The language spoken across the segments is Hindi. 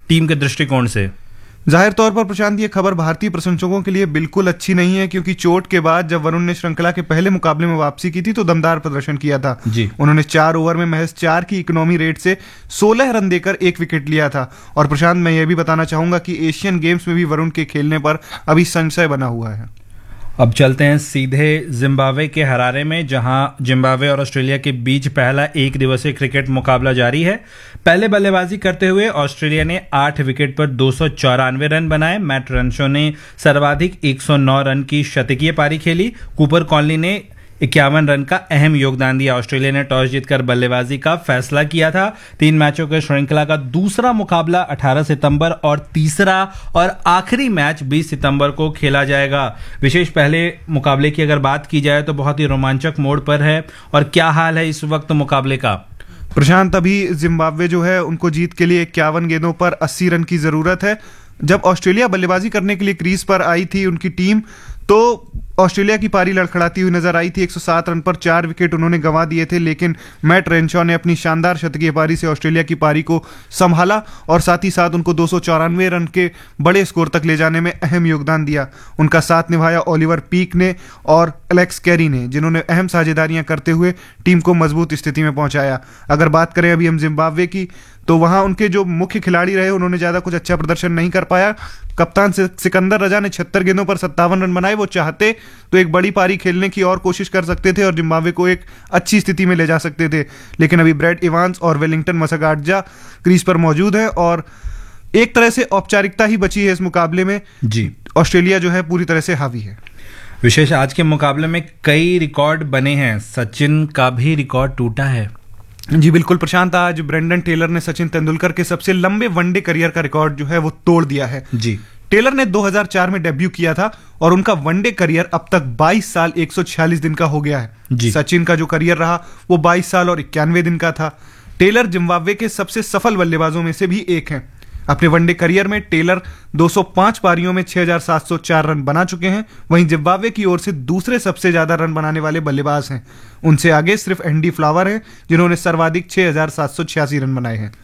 टीम के दृष्टिकोण से? जाहिर तौर पर प्रशांत, ये खबर भारतीय प्रशंसकों के लिए बिल्कुल अच्छी नहीं है, क्योंकि चोट के बाद जब वरुण ने श्रृंखला के पहले मुकाबले में वापसी की थी तो दमदार प्रदर्शन किया था जी। उन्होंने 4 ओवर में महज 4 की इकोनॉमी रेट से 16 रन देकर 1 विकेट लिया था। और प्रशांत, मैं ये भी बताना चाहूंगा कि एशियन गेम्स में भी वरुण के खेलने पर अभी संशय बना हुआ है। अब चलते हैं सीधे जिम्बाब्वे के हरारे में, जहां जिम्बाब्वे और ऑस्ट्रेलिया के बीच पहला एक दिवसीय क्रिकेट मुकाबला जारी है। पहले बल्लेबाजी करते हुए ऑस्ट्रेलिया ने 8 विकेट पर 294 रन बनाए। मैट रेंशो ने सर्वाधिक 109 रन की शतकीय पारी खेली। कूपर कॉनली ने 51 रन का अहम योगदान दिया। ऑस्ट्रेलिया ने टॉस जीतकर बल्लेबाजी का फैसला किया था। 3 मैचों के श्रृंखला का दूसरा मुकाबला 18 सितंबर और तीसरा और आखिरी मैच 20 सितंबर को खेला जाएगा। विशेष पहले मुकाबले की अगर बात की जाए तो बहुत ही रोमांचक मोड़ पर है। और क्या हाल है इस वक्त मुकाबले का? प्रशांत, अभी जिम्बाब्वे जो है उनको जीत के लिए 51 गेंदों पर 80 रन की जरूरत है। जब ऑस्ट्रेलिया बल्लेबाजी करने के लिए क्रीज पर आई थी उनकी टीम, तो ऑस्ट्रेलिया की पारी लड़खड़ाती हुई नजर आई थी। 107 रन पर 4 विकेट उन्होंने गंवा दिए थे, लेकिन मैट रेंशॉ ने अपनी शानदार शतकीय पारी से ऑस्ट्रेलिया की पारी को संभाला और साथ ही साथ उनको 294 रन के बड़े स्कोर तक ले जाने में अहम योगदान दिया। उनका साथ निभाया ओलिवर पीक ने और एलेक्स कैरी ने, जिन्होंने अहम साझेदारियां करते हुए टीम को मजबूत स्थिति में पहुंचाया। अगर बात करें अभी हम जिम्बाब्वे की, तो वहां उनके जो मुख्य खिलाड़ी रहे उन्होंने ज्यादा कुछ अच्छा प्रदर्शन नहीं कर पाया। कप्तान सिकंदर रजा ने 76 गेंदों पर 57 रन बनाए। वो चाहते तो एक बड़ी पारी खेलने की और कोशिश कर सकते थे और जिम्बाब्वे को एक अच्छी स्थिति में ले जा सकते थे, लेकिन अभी ब्रैड इवांस और वेलिंगटन मसगाडजा क्रीज पर मौजूद है और एक तरह से औपचारिकता ही बची है इस मुकाबले में जी। ऑस्ट्रेलिया जो है पूरी तरह से हावी है। विशेष आज के मुकाबले में कई रिकॉर्ड बने हैं। सचिन का भी रिकॉर्ड टूटा है। जी बिल्कुल प्रशांत, आज ब्रेंडन टेलर ने सचिन तेंदुलकर के सबसे लंबे वनडे करियर का रिकॉर्ड जो है वो तोड़ दिया है जी। टेलर ने 2004 में डेब्यू किया था और उनका वनडे करियर अब तक 22 साल 146 दिन का हो गया है जी। सचिन का जो करियर रहा वो 22 साल और 91 दिन का था। टेलर जिम्बाब्वे के सबसे सफल बल्लेबाजों में से भी एक हैं। अपने वनडे करियर में टेलर 205 पारियों में 6704 रन बना चुके हैं। वहीं जिम्बाब्वे की ओर से दूसरे सबसे ज्यादा रन बनाने वाले बल्लेबाज हैं। उनसे आगे सिर्फ एंडी फ्लावर हैं, जिन्होंने सर्वाधिक 6786 रन बनाए हैं।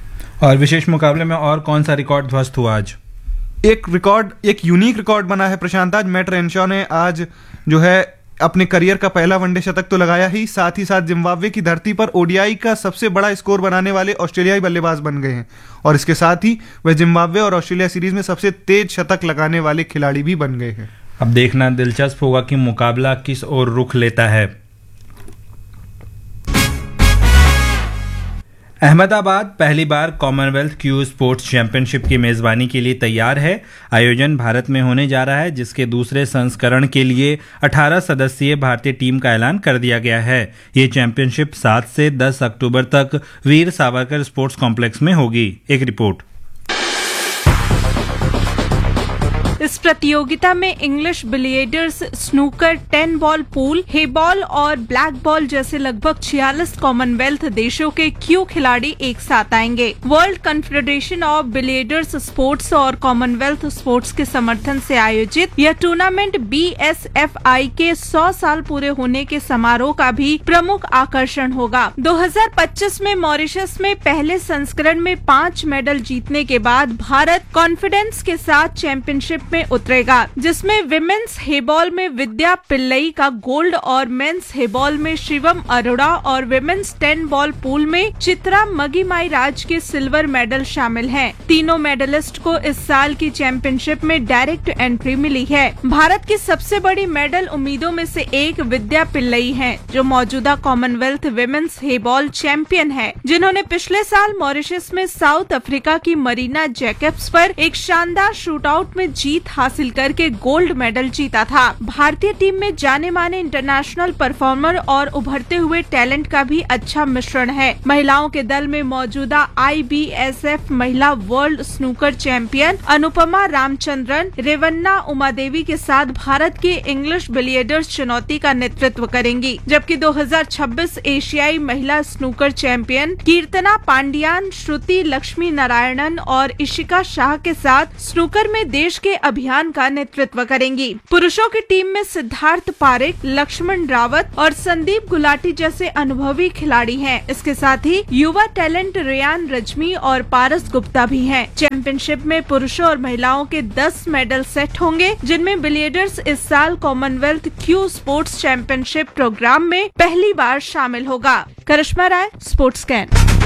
और विशेष मुकाबले में और कौन सा रिकॉर्ड ध्वस्त हुआ आज? एक यूनिक रिकॉर्ड बना है प्रशांत। आज मैट रेंशॉ ने आज जो है अपने करियर का पहला वनडे शतक तो लगाया ही, साथ ही साथ जिम्बाब्वे की धरती पर ओडीआई का सबसे बड़ा स्कोर बनाने वाले ऑस्ट्रेलियाई बल्लेबाज बन गए हैं और इसके साथ ही वह जिम्बाब्वे और ऑस्ट्रेलिया सीरीज में सबसे तेज शतक लगाने वाले खिलाड़ी भी बन गए हैं। अब देखना दिलचस्प होगा कि मुकाबला किस ओर रुख लेता है। अहमदाबाद पहली बार कॉमनवेल्थ क्यू स्पोर्ट्स चैंपियनशिप की मेजबानी के लिए तैयार है। आयोजन भारत में होने जा रहा है, जिसके दूसरे संस्करण के लिए 18 सदस्यीय भारतीय टीम का ऐलान कर दिया गया है। ये चैंपियनशिप 7 से 10 अक्टूबर तक वीर सावरकर स्पोर्ट्स कॉम्प्लेक्स में होगी। एक रिपोर्ट। इस प्रतियोगिता में English billiards, snooker, 10 ball pool, हे बॉल और ब्लैक बॉल जैसे लगभग 46 कॉमनवेल्थ देशों के क्यू खिलाड़ी एक साथ आएंगे। World confederation of billiards sports और कॉमनवेल्थ स्पोर्ट्स के समर्थन से आयोजित यह टूर्नामेंट BSFI के 100 साल पूरे होने के समारोह का भी प्रमुख आकर्षण होगा। 2025 में मॉरिशस में पहले संस्करण में 5 मेडल जीतने के बाद भारत कॉन्फिडेंस के साथ चैंपियनशिप में उतरेगा, जिसमें विमेन्स हेबॉल में विद्या पिल्लई का गोल्ड और मेंस हेबॉल में शिवम अरोड़ा और विमेन्स 10 बॉल पूल में चित्रा मगीमाई राज के सिल्वर मेडल शामिल हैं। तीनों मेडलिस्ट को इस साल की चैंपियनशिप में डायरेक्ट एंट्री मिली है। भारत की सबसे बड़ी मेडल उम्मीदों में से एक विद्या पिल्लई हैं, जो मौजूदा कॉमनवेल्थ विमेन्स हेबॉल चैंपियन है, जिन्होंने पिछले साल मॉरिशस में साउथ अफ्रीका की मरीना जैकब्स पर एक शानदार शूटआउट में जीत हासिल करके गोल्ड मेडल जीता था। भारतीय टीम में जाने माने इंटरनेशनल परफॉर्मर और उभरते हुए टैलेंट का भी अच्छा मिश्रण है। महिलाओं के दल में मौजूदा IBSF महिला world snooker champion Anupama Ramachandran Revanna Umadevi के साथ भारत की इंग्लिश बिलियर्डर्स चुनौती का नेतृत्व करेंगी, जबकि 2026 एशियाई महिला स्नूकर चैंपियन कीर्तना पांड्यान, श्रुति लक्ष्मी नारायणन और इशिका शाह के साथ स्नूकर में देश के अभियान का नेतृत्व करेंगी। पुरुषों की टीम में सिद्धार्थ पारेख, लक्ष्मण रावत और संदीप गुलाटी जैसे अनुभवी खिलाड़ी हैं। इसके साथ ही युवा टैलेंट रेयान रजमी और पारस गुप्ता भी हैं। चैंपियनशिप में पुरुषों और महिलाओं के 10 मेडल सेट होंगे, जिनमें बिलियर्ड्स इस साल Commonwealth Q sports championship programme में पहली बार शामिल होगा। करिश्मा राय, स्पोर्ट्स कैन।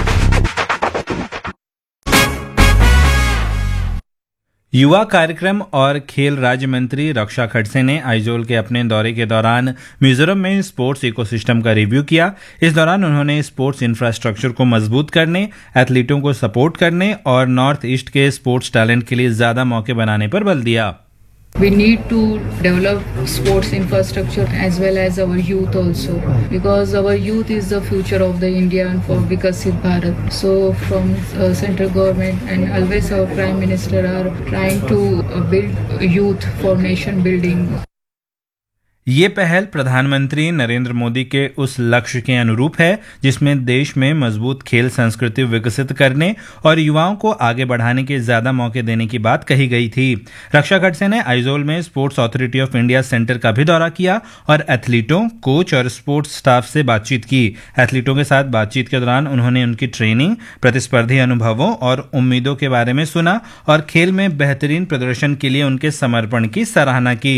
युवा कार्यक्रम और खेल राज्य मंत्री रक्षा खड़से ने आइजोल के अपने दौरे के दौरान मिजोरम में स्पोर्ट्स इकोसिस्टम का रिव्यू किया। इस दौरान उन्होंने स्पोर्ट्स इंफ्रास्ट्रक्चर को मजबूत करने, एथलीटों को सपोर्ट करने और नॉर्थ ईस्ट के स्पोर्ट्स टैलेंट के लिए ज्यादा मौके बनाने पर बल दिया। We need to develop sports infrastructure as well as our youth also, because our youth is the future of the India and for Vikasit Bharat. So from central government and always our Prime Minister are trying to build youth for nation building. ये पहल प्रधानमंत्री नरेंद्र मोदी के उस लक्ष्य के अनुरूप है जिसमें देश में मजबूत खेल संस्कृति विकसित करने और युवाओं को आगे बढ़ाने के ज्यादा मौके देने की बात कही गई थी। रक्षा खड़से ने आइजोल में sports authority of India centre का भी दौरा किया और एथलीटों, कोच और स्पोर्ट्स स्टाफ से बातचीत की। एथलीटों के साथ बातचीत के दौरान उन्होंने उनकी ट्रेनिंग, प्रतिस्पर्धी अनुभवों और उम्मीदों के बारे में सुना और खेल में बेहतरीन प्रदर्शन के लिए उनके समर्पण की सराहना की।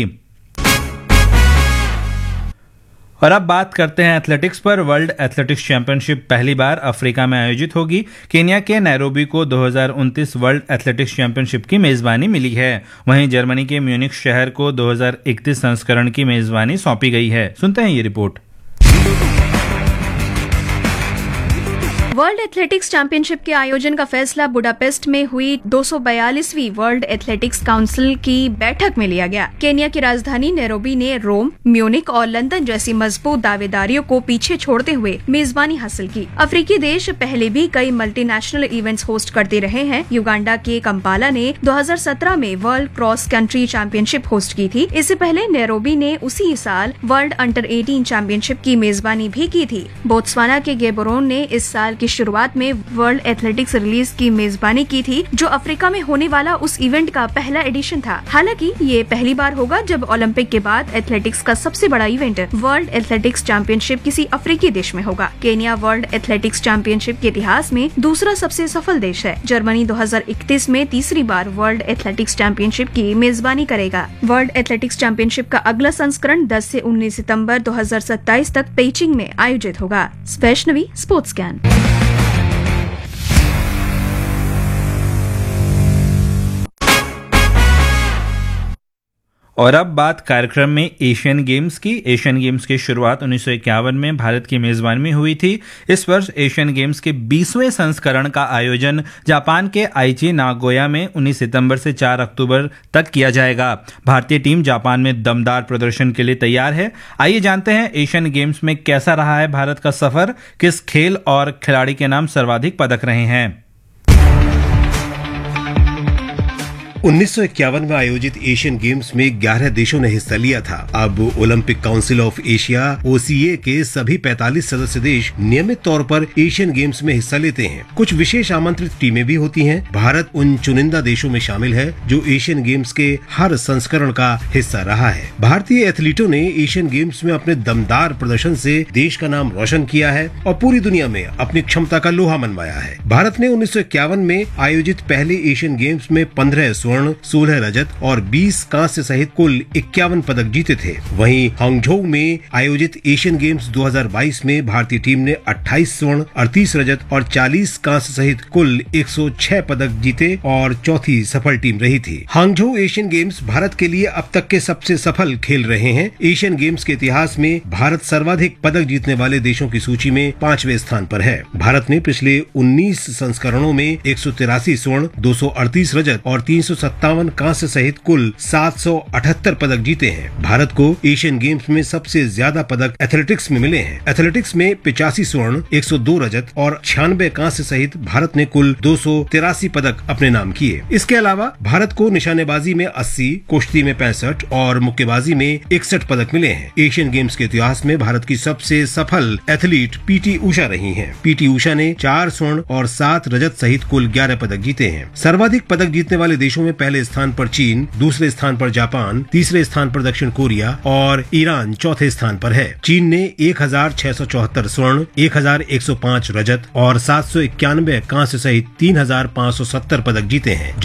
और अब बात करते हैं एथलेटिक्स पर। वर्ल्ड एथलेटिक्स चैंपियनशिप पहली बार अफ्रीका में आयोजित होगी। केन्या के नैरोबी को 2029 वर्ल्ड एथलेटिक्स चैंपियनशिप की मेजबानी मिली है। वहीं जर्मनी के म्यूनिख शहर को 2031 संस्करण की मेजबानी सौंपी गई है। सुनते हैं ये रिपोर्ट। वर्ल्ड एथलेटिक्स चैंपियनशिप के आयोजन का फैसला बुडापेस्ट में हुई 242वीं वर्ल्ड एथलेटिक्स काउंसिल की बैठक में लिया गया। केन्या की राजधानी नैरोबी ने रोम, म्यूनिख और लंदन जैसी मजबूत दावेदारियों को पीछे छोड़ते हुए मेजबानी हासिल की। अफ्रीकी देश पहले भी कई मल्टीनेशनल इवेंट्स होस्ट करते रहे हैं। युगांडा के कंपाला ने 2017 में world cross country championship host की थी। इससे पहले नैरोबी ने उसी साल वर्ल्ड अंडर 18 चैंपियनशिप की मेजबानी भी की थी। बोत्सवाना के गेबोरोन ने इस साल की शुरुआत में वर्ल्ड एथलेटिक्स रिलीज की मेजबानी की थी, जो अफ्रीका में होने वाला उस इवेंट का पहला एडिशन था। हालांकि ये पहली बार होगा जब ओलंपिक के बाद एथलेटिक्स का सबसे बड़ा इवेंट वर्ल्ड एथलेटिक्स चैंपियनशिप किसी अफ्रीकी देश में होगा। केन्या वर्ल्ड एथलेटिक्स चैंपियनशिप के इतिहास में दूसरा सबसे सफल देश है। जर्मनी 2031 में तीसरी बार वर्ल्ड एथलेटिक्स चैंपियनशिप की मेजबानी करेगा। वर्ल्ड एथलेटिक्स चैंपियनशिप का अगला संस्करण 10 से 19 सितंबर 2027 तक पेइचिंग में आयोजित होगा। Vaishnavi, sports can. और अब बात कार्यक्रम में एशियन गेम्स की। एशियन गेम्स की शुरुआत 1951 में भारत की मेजबानी में हुई थी। इस वर्ष एशियन गेम्स के 20वें संस्करण का आयोजन जापान के आइची नागोया में 19 सितंबर से 4 अक्टूबर तक किया जाएगा। भारतीय टीम जापान में दमदार प्रदर्शन के लिए तैयार है। आइए जानते हैं एशियन गेम्स में कैसा रहा है भारत का सफर, किस खेल और खिलाड़ी के नाम सर्वाधिक पदक रहे हैं। 1951 में आयोजित एशियन गेम्स में 11 देशों ने हिस्सा लिया था। अब Olympic council of Asia (OCA) के सभी 45 सदस्य देश नियमित तौर पर एशियन गेम्स में हिस्सा लेते हैं। कुछ विशेष आमंत्रित टीमें भी होती हैं। भारत उन चुनिंदा देशों में शामिल है जो एशियन गेम्स के हर संस्करण का हिस्सा रहा है। भारतीय एथलीटों ने एशियन गेम्स में अपने दमदार प्रदर्शन से देश का नाम रोशन किया है और पूरी दुनिया में अपनी क्षमता का लोहा मनवाया है। भारत ने 1951 में आयोजित पहले एशियन गेम्स में 15 स्वर्ण, 16 रजत और 20 कांस्य सहित कुल 51 पदक जीते थे। वहीं हांगझोउ में आयोजित एशियन गेम्स 2022 में भारतीय टीम ने 28 स्वर्ण, 38 रजत और 40 कांस्य सहित कुल 106 पदक जीते और चौथी सफल टीम रही थी। हांगझोउ एशियन गेम्स भारत के लिए अब तक के सबसे सफल खेल रहे हैं। एशियन गेम्स के इतिहास में भारत सर्वाधिक पदक जीतने वाले देशों की सूची में 5वें स्थान पर है। भारत ने पिछले 19 संस्करणों में 183 स्वर्ण, 238 रजत और 357 कांस्य सहित कुल 778 पदक जीते हैं। भारत को एशियन गेम्स में सबसे ज्यादा पदक एथलेटिक्स में मिले हैं। एथलेटिक्स में 85 स्वर्ण, 102 रजत और 96 कांस्य सहित भारत ने कुल 283 पदक अपने नाम किए। इसके अलावा भारत को निशानेबाजी में 80, कुश्ती में 65 और मुक्केबाजी में 61 पदक मिले हैं। एशियन गेम्स के इतिहास में भारत की सबसे सफल एथलीट पीटी उषा रही हैं। पीटी उषा ने 4 स्वर्ण और 7 रजत सहित कुल 11 पदक जीते हैं। सर्वाधिक पदक जीतने वाले देशों में पहले स्थान पर चीन, दूसरे स्थान पर जापान, तीसरे स्थान पर दक्षिण कोरिया और ईरान चौथे स्थान पर है। चीन ने 1674 स्वर्ण, 1105 रजत और 791 कांस्य सहित 3570 पदक जीते हैं।